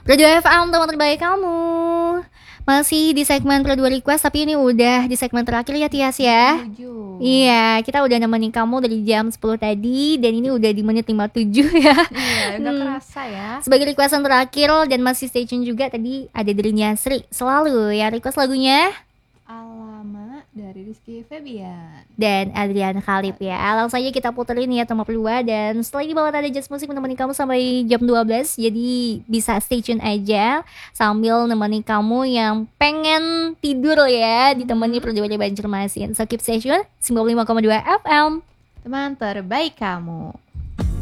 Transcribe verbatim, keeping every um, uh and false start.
Pro dua F M, teman terbaik kamu. Masih di segmen Pro dua Request, tapi ini udah di segmen terakhir ya Tias ya. Tujuh. Iya, kita udah nemenin kamu dari jam sepuluh tadi. Dan ini udah di menit lima puluh tujuh ya. Iya, udah Hmm. kerasa ya. Sebagai requestan terakhir dan masih stay tune juga, tadi ada dari Nyasri. Selalu ya request lagunya Alama dari Rizky Febian dan Adrian Khalib ya. Langsung saja kita puterin ya tema kedua. Dan setelah ini bakal ada jazz musik menemani kamu sampai jam dua belas. Jadi bisa stay tune aja sambil nemenin kamu yang pengen tidur ya, ditemani Pro dua Banjarmasin. So keep stay tune, sembilan puluh lima koma dua F M, teman terbaik kamu.